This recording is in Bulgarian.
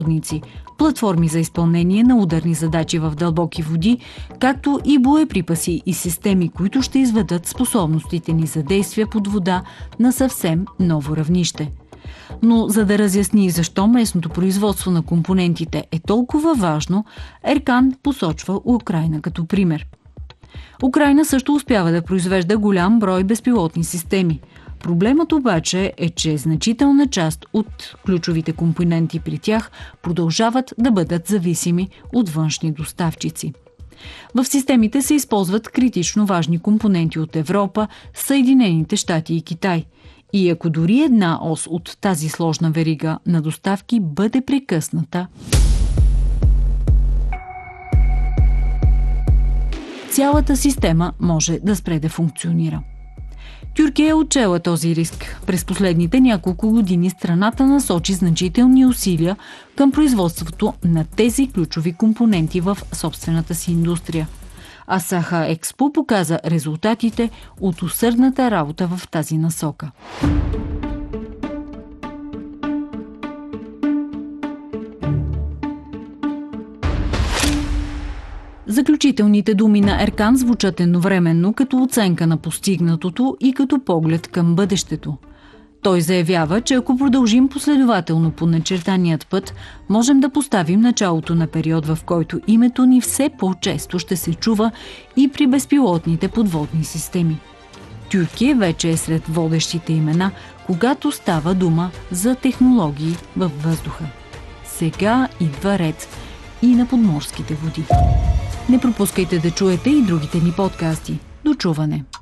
подводници, платформи за изпълнение на ударни задачи в дълбоки води, както и боеприпаси и системи, които ще изведат способностите ни за действие под вода на съвсем ново равнище. Но за да разясни защо местното производство на компонентите е толкова важно, Еркан посочва Украйна като пример. Украйна също успява да произвежда голям брой безпилотни системи. Проблемът обаче е, че значителна част от ключовите компоненти при тях продължават да бъдат зависими от външни доставчици. В системите се използват критично важни компоненти от Европа, Съединените щати и Китай. И ако дори една ос от тази сложна верига на доставки бъде прекъсната, цялата система може да спре да функционира. Тюркия е отчела този риск. През последните няколко години страната насочи значителни усилия към производството на тези ключови компоненти в собствената си индустрия. А Саха Експо показа резултатите от усърдната работа в тази насока. Заключителните думи на Еркан звучат едновременно като оценка на постигнатото и като поглед към бъдещето. Той заявява, че ако продължим последователно по начертаният път, можем да поставим началото на период, в който името ни все по-често ще се чува и при безпилотните подводни системи. Тюркия вече е сред водещите имена, когато става дума за технологии във въздуха. Сега идва ред и на подморските води. Не пропускайте да чуете и другите ни подкасти. До чуване!